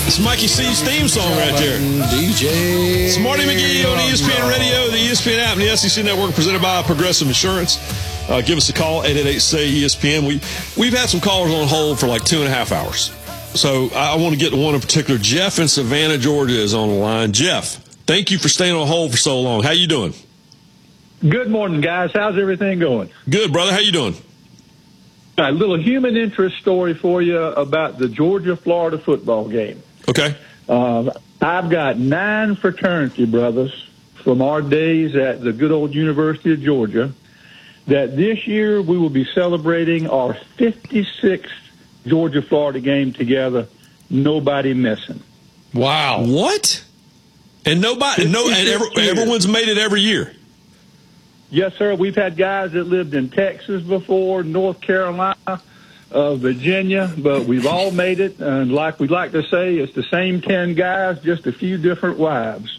It's Mikey C's theme song right there. DJ. It's Marty McGee on ESPN Radio, the ESPN app, and the SEC Network, presented by Progressive Insurance. Give us a call, 888-SAY-ESPN. We've had some callers on hold for like 2.5 hours. So I want to get to one in particular. Jeff in Savannah, Georgia is on the line. Jeff, thank you for staying on hold for so long. How you doing? Good morning, guys. How's everything going? Good, brother. How you doing? A little human interest story for you about the Georgia-Florida football game. Okay. I've got 9 fraternity brothers from our days at the good old University of Georgia that this year we will be celebrating our 56th Georgia-Florida game together, nobody missing. Wow. What? And everyone's made it every year. Yes, sir. We've had guys that lived in Texas before, North Carolina, Virginia, but we've all made it. And like we like to say, it's the same 10 guys, just a few different wives.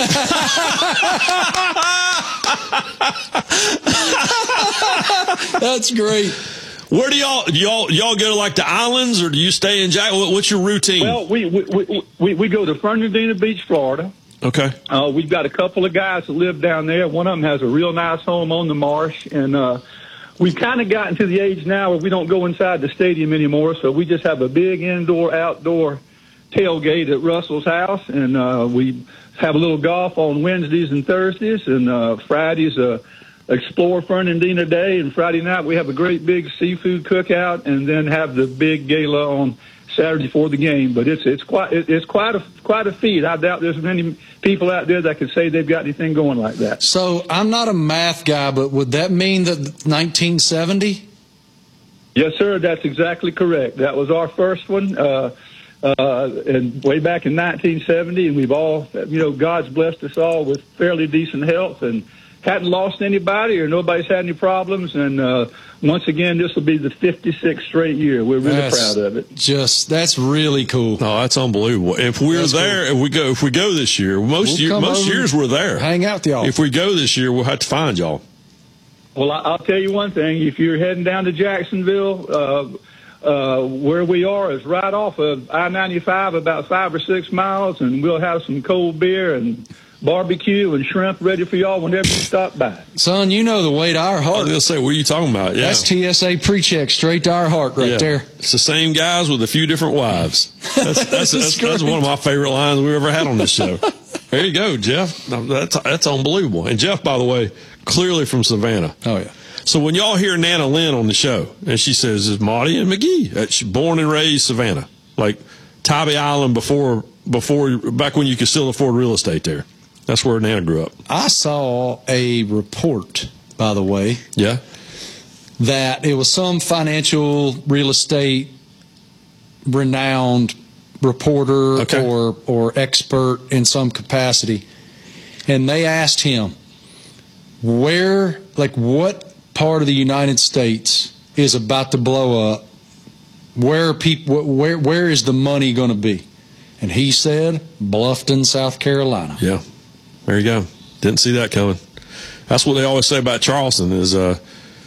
That's great. Where do y'all go to, like, the islands, or do you stay in Jack? What's your routine? Well, we go to Fernandina Beach, Florida. Okay. We've got a couple of guys that live down there. One of them has a real nice home on the marsh, and we've kind of gotten to the age now where we don't go inside the stadium anymore, so we just have a big indoor-outdoor tailgate at Russell's house, and we have a little golf on Wednesdays and Thursdays, and Fridays Explore Fernandina Day, and Friday night we have a great big seafood cookout, and then have the big gala on Saturday before the game. But it's quite a feat. I doubt there's many people out there that could say they've got anything going like that. So I'm not a math guy, but would that mean that 1970? Yes, sir. That's exactly correct. That was our first one, and way back in 1970, and we've all, God's blessed us all with fairly decent health and hadn't lost anybody or nobody's had any problems. And once again, this will be the 56th straight year. We're really proud of it. That's really cool. Oh, that's unbelievable. If we're there, cool. If we go this year, most years we're there. Hang out with y'all. If we go this year, we'll have to find y'all. Well, I'll tell you one thing. If you're heading down to Jacksonville, where we are is right off of I-95, about 5 or 6 miles, and we'll have some cold beer and barbecue and shrimp ready for y'all whenever you stop by. Son, you know the way to our heart. I was going to say, what are you talking about? Yeah. That's TSA pre-check straight to our heart right there. It's the same guys with a few different wives. That's one of my favorite lines we've ever had on this show. There you go, Jeff. That's unbelievable. And Jeff, by the way, clearly from Savannah. Oh, yeah. So when y'all hear Nana Lynn on the show, and she says, it's Marty and McGee. She's born and raised Savannah. Like Tybee Island before back when you could still afford real estate there. That's where Nana grew up. I saw a report, by the way. Yeah. That it was some financial real estate renowned reporter or expert in some capacity. And they asked him what part of the United States is about to blow up? Where is the money going to be? And he said Bluffton, South Carolina. Yeah. There you go. Didn't see that coming. That's what they always say about Charleston is that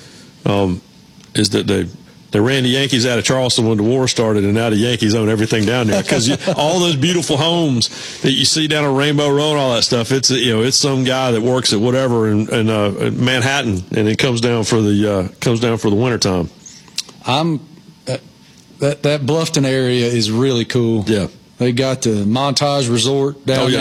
they ran the Yankees out of Charleston when the war started, and now the Yankees own everything down there because all those beautiful homes that you see down on Rainbow Road and all that stuff. It's some guy that works at whatever in Manhattan, and it comes down for the wintertime. That Bluffton area is really cool. Yeah. They got the Montage Resort down there.